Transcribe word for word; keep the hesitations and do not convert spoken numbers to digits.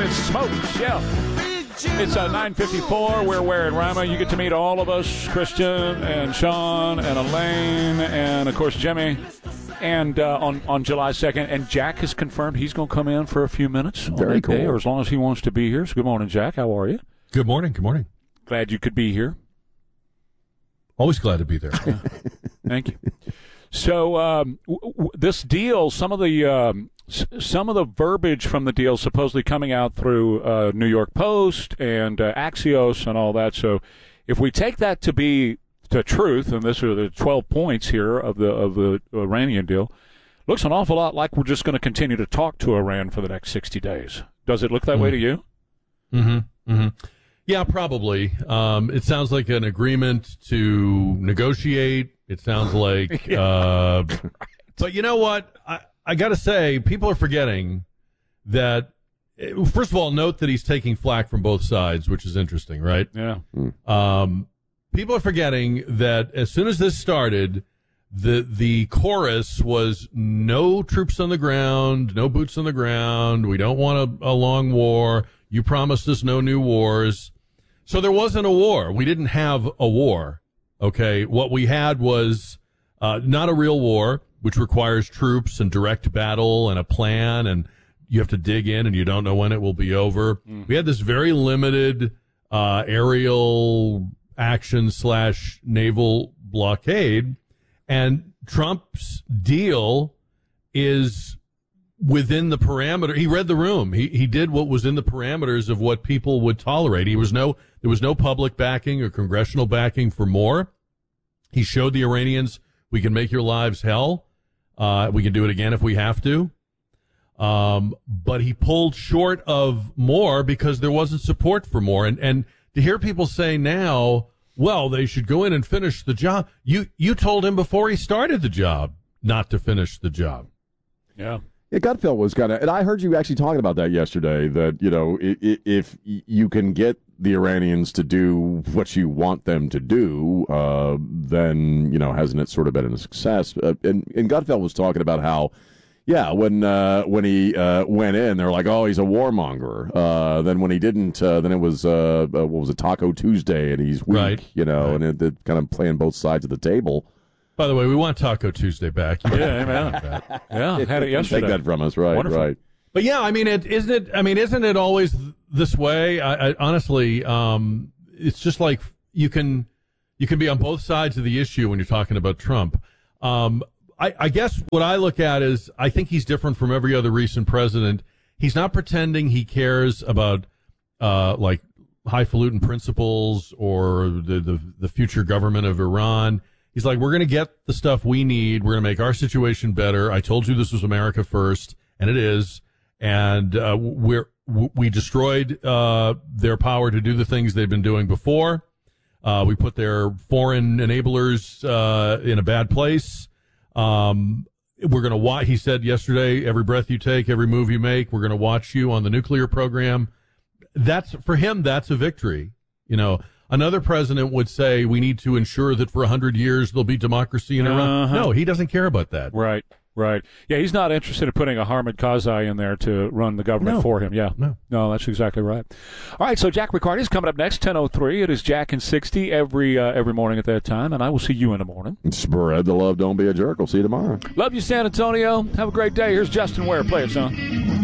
it smokes. Yeah. It's uh, nine fifty-four. We're wearing Rama. You get to meet all of us, Christian and Sean and Elaine and, of course, Jimmy. And uh, on, on July second. And Jack has confirmed he's going to come in for a few minutes on Very that cool. day, or as long as he wants to be here. So good morning, Jack. How are you? Good morning. Good morning. Glad you could be here. Always glad to be there. Yeah. Thank you. So um, w- w- this deal, some of the um, s- some of the verbiage from the deal supposedly coming out through uh, New York Post and uh, Axios and all that. So if we take that to be the truth, and this are the twelve points here of the of the Iranian deal, looks an awful lot like we're just going to continue to talk to Iran for the next sixty days. Does it look that mm-hmm. way to you? Mm-hmm. Mm-hmm. Yeah, probably. Um, it sounds like an agreement to negotiate. It sounds like, yeah. uh, but you know what? I, I got to say, people are forgetting that. First of all, note that he's taking flack from both sides, which is interesting, right? Yeah. Um, people are forgetting that as soon as this started, the the chorus was no troops on the ground, no boots on the ground. We don't want a, a long war. You promised us no new wars. So there wasn't a war. We didn't have a war. Okay. What we had was uh, not a real war, which requires troops and direct battle and a plan, and you have to dig in and you don't know when it will be over. Mm. We had this very limited uh, aerial action slash naval blockade, and Trump's deal is within the parameter. He read the room. He he did what was in the parameters of what people would tolerate. He was no there was no public backing or congressional backing for more. He showed the Iranians, we can make your lives hell. Uh, we can do it again if we have to. Um, but he pulled short of more because there wasn't support for more. And and to hear people say now, well, they should go in and finish the job. You you told him before he started the job not to finish the job. Yeah. Yeah, Gutfeld was kind of, and I heard you actually talking about that yesterday, that, you know, if, if you can get the Iranians to do what you want them to do, uh, then, you know, hasn't it sort of been a success? Uh, and, and Gutfeld was talking about how, yeah, when uh, when he uh, went in, they were like, oh, he's a warmonger. Uh, then when he didn't, uh, then it was, uh, uh, what was it, Taco Tuesday, and he's weak, right. you know, right. and it, it kind of playing both sides of the table. By the way, we want Taco Tuesday back. You yeah, amen. Yeah, I had it yesterday. Take that from us, right? Wonderful. Right. But yeah, I mean, it isn't it. I mean, isn't it always this way? I, I, honestly, um, it's just like you can you can be on both sides of the issue when you're talking about Trump. Um, I, I guess what I look at is I think he's different from every other recent president. He's not pretending he cares about uh, like highfalutin principles or the, the the future government of Iran. He's like, we're going to get the stuff we need. We're going to make our situation better. I told you this was America first, and it is. And uh, we're we destroyed uh, their power to do the things they've been doing before. Uh, we put their foreign enablers uh, in a bad place. Um, we're going to watch. He said yesterday, every breath you take, every move you make, we're going to watch you on the nuclear program. That's for him. That's a victory. You know. Another president would say we need to ensure that for one hundred years there'll be democracy in Iran. Uh-huh. No, he doesn't care about that. Right, right. Yeah, he's not interested in putting a Hamid Karzai in there to run the government no. for him. Yeah. No. No, that's exactly right. All right, so Jack Riccardi is coming up next, ten oh three. It is Jack and sixty every uh, every morning at that time, and I will see you in the morning. Spread the love. Don't be a jerk. We'll see you tomorrow. Love you, San Antonio. Have a great day. Here's Justin Ware. Play it, son.